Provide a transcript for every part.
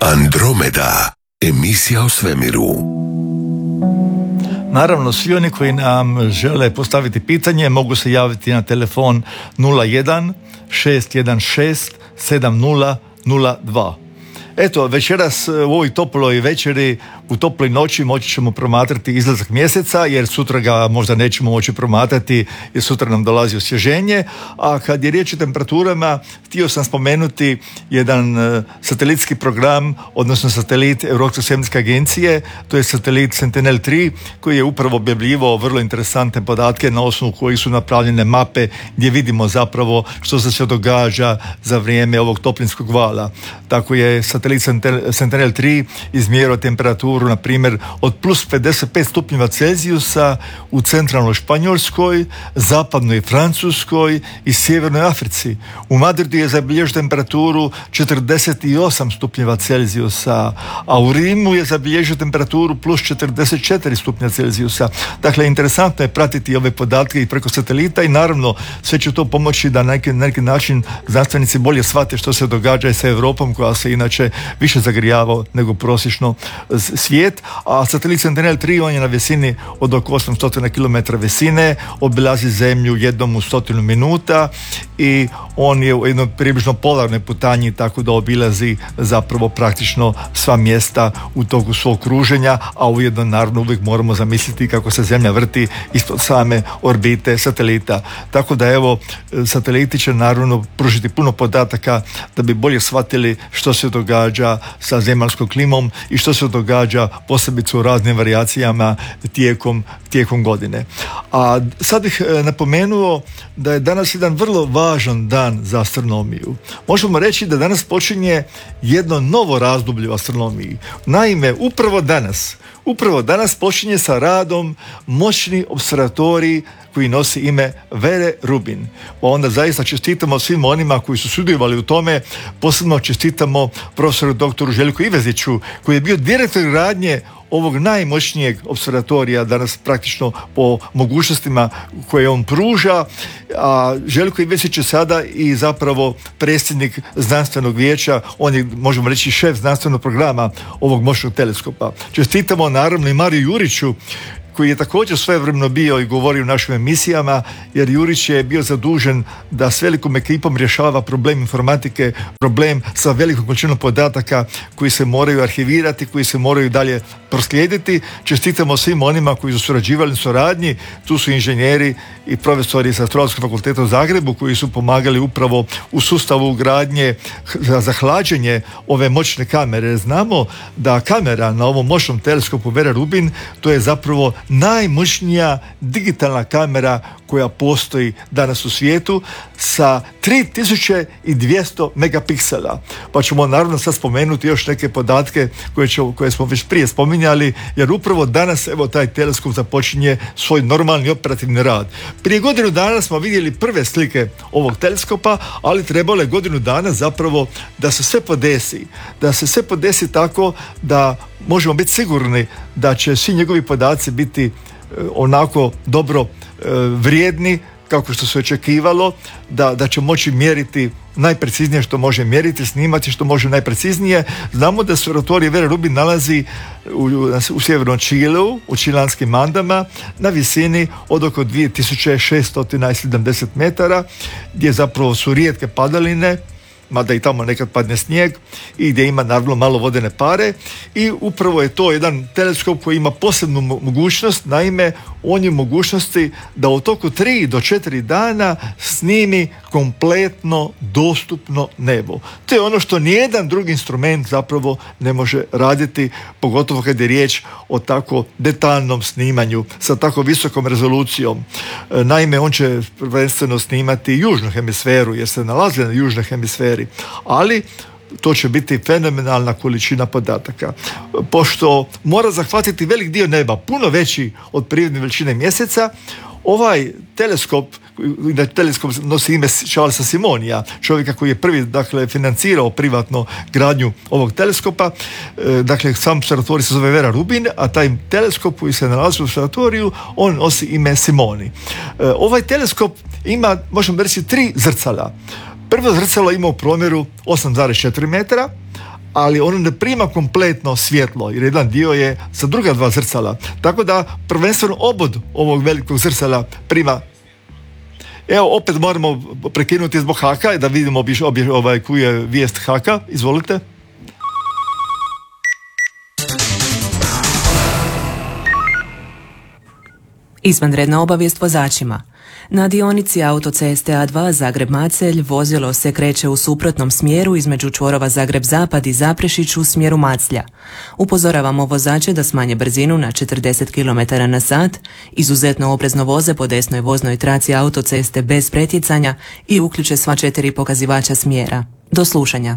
Andromeda, emisija o svemiru. Naravno, svi oni koji nam žele postaviti pitanje mogu se javiti na telefon 01 616 7002. Eto, večeras u ovoj toploj večeri, u toploj noći moći ćemo promatrati izlazak mjeseca, jer sutra ga možda nećemo moći promatrati jer sutra nam dolazi osvježenje. A kad je riječ o temperaturama, htio sam spomenuti jedan satelitski program, odnosno satelit Europske svemirske agencije, to je satelit Sentinel-3, koji je upravo objavljivao vrlo interesantne podatke na osnovu kojih su napravljene mape gdje vidimo zapravo što se događa za vrijeme ovog toplinskog vala. Tako je satelit Sentinel-3 izmjerao temperaturu, na primjer, od plus 55 stupnjeva Celzijusa u centralnoj Španjolskoj, zapadnoj Francuskoj i sjevernoj Africi. U Madridu je zabilježio temperaturu 48 stupnjeva Celzijusa, a u Rimu je zabilježio temperaturu plus 44 stupnja Celzijusa. Dakle, interesantno je pratiti ove podatke i preko satelita i naravno sve će to pomoći da na neki način znanstvenici bolje shvate što se događa i sa Europom, koja se inače više zagrijavao nego prosječno svijet, a satelit Sentinel-3 on je na visini od oko 800 km visine, obilazi zemlju jednom u 100 minuta i on je u jednoj približno polarnoj putanji, tako da obilazi zapravo praktično sva mjesta u toku svog kruženja, a ujedno naravno uvijek moramo zamisliti kako se zemlja vrti ispod same orbite satelita. Tako da evo, sateliti će naravno pružiti puno podataka da bi bolje shvatili što se događa sa zemaljskom klimom i što se događa posebice u raznim varijacijama tijekom godine. A sad bih napomenuo da je danas jedan vrlo važan dan za astronomiju. Možemo reći da danas počinje jedno novo razdoblje u astronomiji. Naime, upravo danas počinje sa radom moćni observatorij koji nosi ime Vere Rubin. Pa onda zaista čestitamo svim onima koji su sudjelovali u tome, posebno čestitamo profesoru doktoru Željku Iveziću, koji je bio direktor radnje ovog najmoćnijeg observatorija danas praktično po mogućnostima koje on pruža, a Željko Ivezić je sada i zapravo predsjednik znanstvenog vijeća, on je, možemo reći, šef znanstvenog programa ovog moćnog teleskopa. Čestitamo naravno i Mariju Juriću, koji je također svojevremeno bio i govorio u našim emisijama, jer Jurić je bio zadužen da s velikom ekipom rješava problem informatike, problem sa velikom količinom podataka koji se moraju arhivirati, koji se moraju dalje proslijediti. Čestitamo svim onima koji su surađivali u suradnji, tu su inženjeri i profesori sa Astronomskog fakulteta u Zagrebu koji su pomagali upravo u sustavu ugradnje za hlađenje ove moćne kamere. Znamo da kamera na ovom moćnom teleskopu Vera Rubin, to je zapravo najmoćnija digitalna kamera koja postoji danas u svijetu sa 3200 megapiksela. Pa ćemo naravno sad spomenuti još neke podatke koje smo već prije spominjali, jer upravo danas evo taj teleskop započinje svoj normalni operativni rad. Prije godinu dana smo vidjeli prve slike ovog teleskopa, ali trebalo je godinu dana zapravo da se sve podesi tako da možemo biti sigurni da će svi njegovi podaci biti onako dobro vrijedni kako što se očekivalo, da će moći mjeriti najpreciznije što može mjeriti, snimati što može najpreciznije. Znamo da se observatorij Vera Rubin nalazi u sjevernom Čileu, u čilanskim Andama, na visini od oko 2670 metara, gdje zapravo su rijetke padaline, mada i tamo nekad padne snijeg, i gdje ima naravno malo vodene pare, i upravo je to jedan teleskop koji ima posebnu mogućnost. Naime, on je mogućnosti da u toku 3 do 4 dana snimi kompletno dostupno nebo. To je ono što nijedan drugi instrument zapravo ne može raditi, pogotovo kad je riječ o tako detaljnom snimanju sa tako visokom rezolucijom. Naime, on će prvenstveno snimati južnu hemisferu, jer se nalazi na južnoj hemisferi, ali to će biti fenomenalna količina podataka. Pošto mora zahvatiti velik dio neba, puno veći od prirodne veličine mjeseca, ovaj teleskop nosi ime Charlesa Simonija, čovjeka koji je prvi, dakle, financirao privatno gradnju ovog teleskopa. Dakle, sam observatorij se zove Vera Rubin, a taj teleskop koji se nalazi u observatoriju, on nosi ime Simoni. Ovaj teleskop ima, možemo reći, 3 zrcala. Prvo zrcalo ima u promjeru 8,4 metra, ali ono ne prima kompletno svjetlo, jer jedan dio je sa druga dva zrcala. Tako da prvenstveno obod ovog velikog zrcala prima. Evo, opet moramo prekinuti zbog Haka da vidimo koju je vijest Haka. Izvolite. Izvanredna obavijest vozačima. Na dionici autoceste A2 Zagreb-Macelj vozilo se kreće u suprotnom smjeru između čvorova Zagreb-Zapad i Zaprešić u smjeru Maclja. Upozoravamo vozače da smanje brzinu na 40 km/h, izuzetno oprezno voze po desnoj voznoj traci autoceste bez pretjecanja i uključe sva 4 pokazivača smjera. Do slušanja.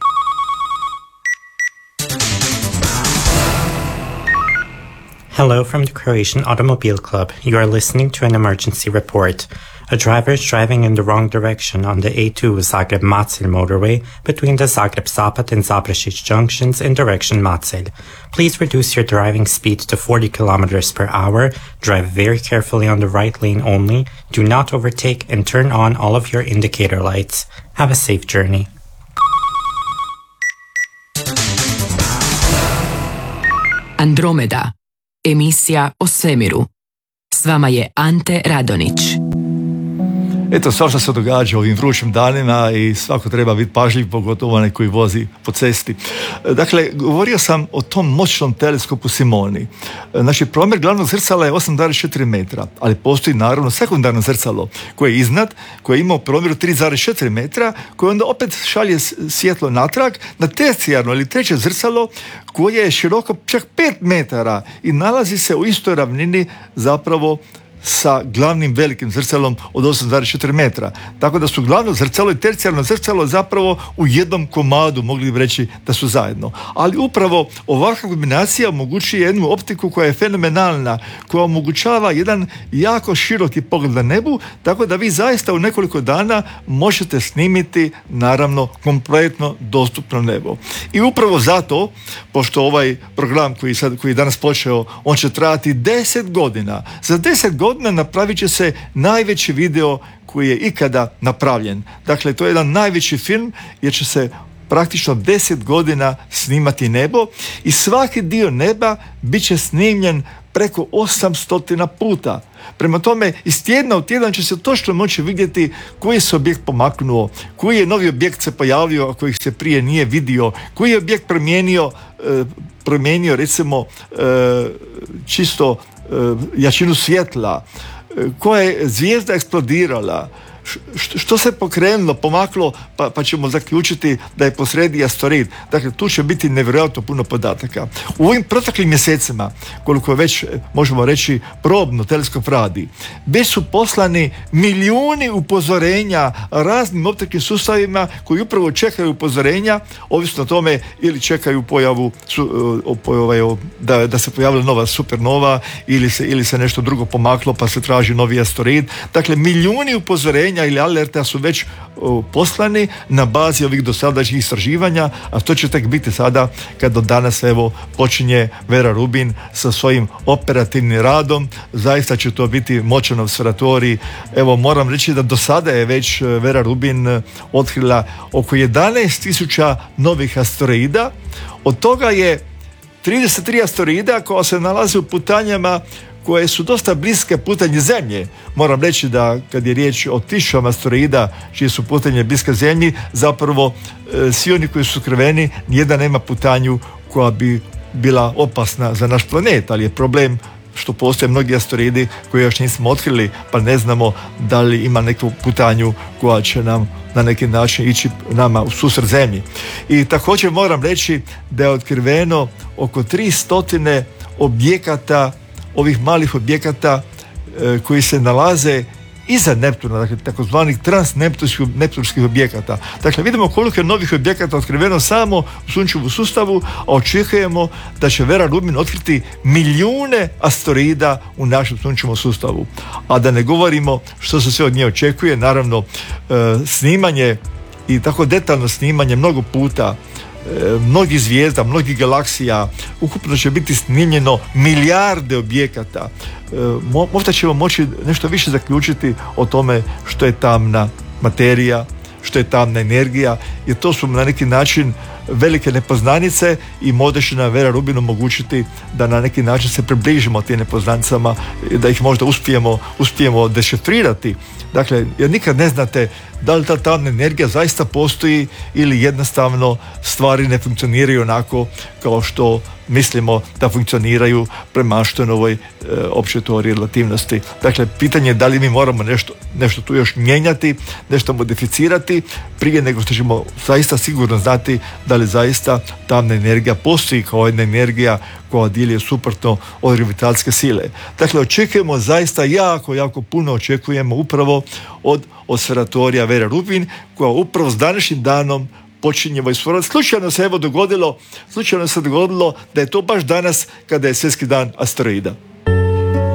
Hello from the Croatian Automobile Club. You are listening to an emergency report. A driver is driving in the wrong direction on the A2 Zagreb-Macelj motorway between the Zagreb-Zapad and Zaprešić junctions in direction Macelj. Please reduce your driving speed to 40 km per hour, drive very carefully on the right lane only, do not overtake and turn on all of your indicator lights. Have a safe journey. Andromeda. Emisija o svemiru. S vama je Ante Radonić. Eto, svašta se događa ovim vrućim danima i svako treba biti pažljiv, pogotovo onaj koji vozi po cesti. Dakle, govorio sam o tom moćnom teleskopu Simoni. Znači, promjer glavnog zrcala je 8,4 metra, ali postoji naravno sekundarno zrcalo koje je iznad, koje ima promjeru 3,4 metra, koje onda opet šalje svjetlo natrag na tercijarno ili treće zrcalo koje je široko čak 5 metara i nalazi se u istoj ravnini zapravo sa glavnim velikim zrcalom od 8,4 metra. Tako da su glavno zrcalo i tercijarno zrcalo zapravo u jednom komadu, mogli bi reći da su zajedno. Ali upravo ovakva kombinacija omogućuje jednu optiku koja je fenomenalna, koja omogućava jedan jako široki pogled na nebu, tako da vi zaista u nekoliko dana možete snimiti naravno kompletno dostupno nebo. I upravo zato, pošto ovaj program koji je danas počeo, on će trajati 10 godina. Za 10 godina napravit će se najveći video koji je ikada napravljen. Dakle, to je jedan najveći film jer će se praktično 10 godina snimati nebo i svaki dio neba bit će snimljen preko 800 puta. Prema tome, iz tjedna u tjedan će se točno moći vidjeti koji se objekt pomaknuo, koji je novi objekt se pojavio, a kojih se prije nije vidio, koji je objekt promijenio recimo čisto jačinu svjetla, koja je zvijezda eksplodirala, što se pokrenulo, pomaklo, pa ćemo zaključiti da je posredi asteroid. Dakle, tu će biti nevjerojatno puno podataka. U ovim proteklim mjesecima, koliko već možemo reći probno teleskop radi, već su poslani milijuni upozorenja raznim optičkim sustavima koji upravo čekaju upozorenja, ovisno o tome ili čekaju pojavu da se pojavila nova supernova ili se nešto drugo pomaklo pa se traži novi asteroid. Dakle, milijuni upozorenja ili alerta su već poslani na bazi ovih dosadašnjih istraživanja, a to će tek biti sada kad od danas počinje Vera Rubin sa svojim operativnim radom. Zaista će to biti moćan opservatorij. Moram reći da do sada je već Vera Rubin otkrila oko 11.000 novih asteroida. Od toga je 33 asteroida koja se nalaze u putanjama koje su dosta bliske putanji Zemlje. Moram reći da kad je riječ o 1000 asteroida čije su putanje bliske Zemlji, zapravo svi oni koji su krveni, nijedan nema putanju koja bi bila opasna za naš planet, ali je problem što postoje mnogi asteroidi koje još nismo otkrili, pa ne znamo da li ima neku putanju koja će nam na neki način ići nama u susret Zemlji. I također moram reći da je otkriveno oko 300 objekata, ovih malih objekata koji se nalaze iza Neptuna, dakle takozvanih transneptunskih objekata. Dakle, vidimo koliko je novih objekata otkriveno samo u sunčevom sustavu, a očekujemo da će Vera Rubin otkriti milijune asteroida u našem sunčevom sustavu. A da ne govorimo što se sve od nje očekuje, naravno snimanje i tako detaljno snimanje mnogo puta mnogih zvijezda, mnogih galaksija, ukupno će biti snimljeno milijarde objekata. Možda ćemo moći nešto više zaključiti o tome što je tamna materija, što je tamna energija, jer to su na neki način velike nepoznanice i možda će nam Vera Rubin omogućiti da na neki način se približimo tim nepoznanicama, da ih možda uspijemo dešifrirati. Dakle, jer nikad ne znate da li ta tamna energija zaista postoji ili jednostavno stvari ne funkcioniraju onako kao što mislimo da funkcioniraju prema Einsteinovoj općoj teoriji relativnosti. Dakle, pitanje je da li mi moramo nešto tu još mijenjati, nešto modificirati prije nego što ćemo zaista sigurno znati da li zaista tamna energija postoji kao jedna energija koja djeluje suprotno od gravitacijske sile. Dakle, očekujemo zaista jako puno očekujemo upravo od osferatorija Vera Rubin, koja upravo s današnjim danom počinjemo isformati. Slučajno se dogodilo da je to baš danas kada je svjetski dan asteroida.